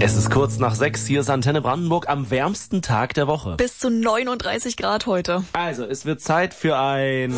Es ist kurz nach 6, hier ist Antenne Brandenburg am wärmsten Tag der Woche. Bis zu 39 Grad heute. Also, es wird Zeit für ein...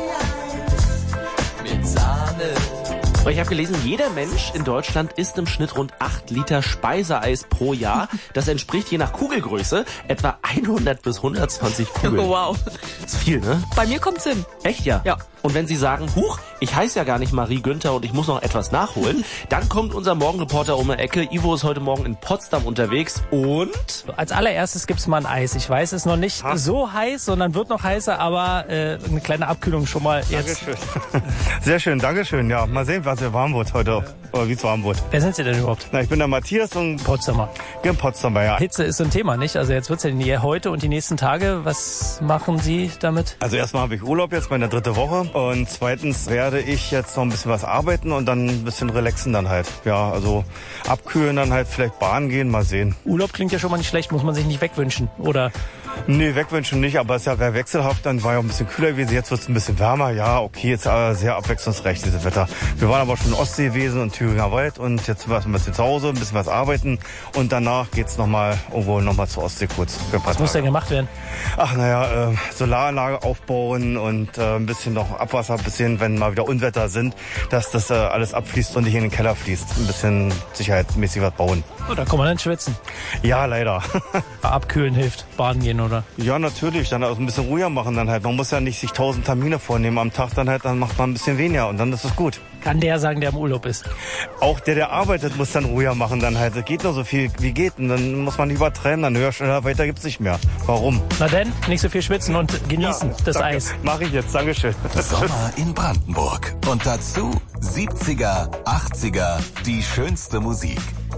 Mit Sahne. Ich habe gelesen, jeder Mensch in Deutschland isst im Schnitt rund 8 Liter Speiseeis pro Jahr. Das entspricht je nach Kugelgröße etwa 100 bis 120 Kugeln. Oh, wow. Das ist viel, ne? Bei mir kommt's hin. Echt, ja? Ja. Und wenn Sie sagen, huch, ich heiße ja gar nicht Marie Günther und ich muss noch etwas nachholen, dann kommt unser Morgenreporter um die Ecke. Ivo ist heute Morgen in Potsdam unterwegs und... Als allererstes gibt's mal ein Eis. Ich weiß, es ist noch nicht so heiß, sondern wird noch heißer, aber eine kleine Abkühlung schon mal jetzt. Dankeschön. Sehr schön, Dankeschön. Ja, mal sehen, was warm wird heute. Oder wie es warm wird. Wer sind Sie denn überhaupt? Na, ich bin der Matthias und Potsdamer. bin Potsdamer, ja. Hitze ist so ein Thema, nicht? Also jetzt wird's ja heute und die nächsten Tage. Was machen Sie damit? Also erstmal habe ich Urlaub jetzt, meine 3. Woche. Und zweitens werde ich jetzt noch ein bisschen was arbeiten und dann ein bisschen relaxen dann halt. Ja, also abkühlen, dann halt vielleicht Bahn gehen, mal sehen. Urlaub klingt ja schon mal nicht schlecht, muss man sich nicht wegwünschen, oder? Nee, wegwünschen nicht, aber es ist ja wechselhaft, dann war ja auch ein bisschen kühler gewesen, jetzt wird es ein bisschen wärmer. Ja, okay, jetzt sehr abwechslungsreich, dieses Wetter. Wir waren aber schon in Ostsee gewesen und Thüringer Wald und jetzt sind wir ein bisschen zu Hause, ein bisschen was arbeiten und danach geht's irgendwo nochmal zur Ostsee kurz. Was muss denn gemacht werden? Ach naja, Solaranlage aufbauen und ein bisschen noch Abwasser, ein bisschen, wenn mal wieder Unwetter sind, dass das alles abfließt und nicht in den Keller fließt. Ein bisschen sicherheitsmäßig was bauen. Oh, da kann man dann schwitzen. Ja, leider. Abkühlen hilft, baden gehen, oder? Ja, natürlich, dann also ein bisschen ruhiger machen dann halt. Man muss ja nicht sich 1000 Termine vornehmen am Tag, dann macht man ein bisschen weniger und dann ist es gut. Kann der sagen, der im Urlaub ist? Auch der arbeitet, muss dann ruhiger machen dann halt. Es geht nur so viel, wie geht. Und dann muss man nicht übertreiben, dann höher, schneller, weiter gibt's nicht mehr. Warum? Na denn, nicht so viel schwitzen und genießen das danke. Eis. Mach ich jetzt, Dankeschön. Sommer in Brandenburg. Und dazu 70er, 80er, die schönste Musik.